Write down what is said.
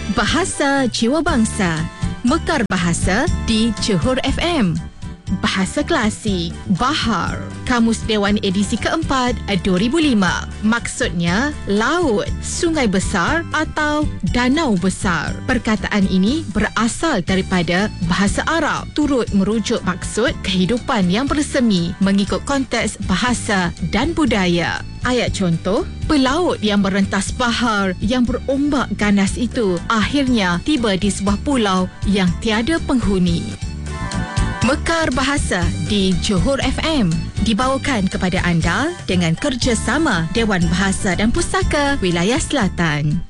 Bahasa Jiwa Bangsa, Mekar Bahasa di Johor FM. Bahasa Klasik, Bahar, Kamus Dewan edisi keempat 2005. Maksudnya, laut, sungai besar atau danau besar. Perkataan ini berasal daripada bahasa Arab, turut merujuk maksud kehidupan yang bersemi mengikut konteks bahasa dan budaya. Ayat contoh, pelaut yang merentas bahar yang berombak ganas itu akhirnya tiba di sebuah pulau yang tiada penghuni. Mekar Bahasa di Johor FM dibawakan kepada anda dengan kerjasama Dewan Bahasa dan Pustaka Wilayah Selatan.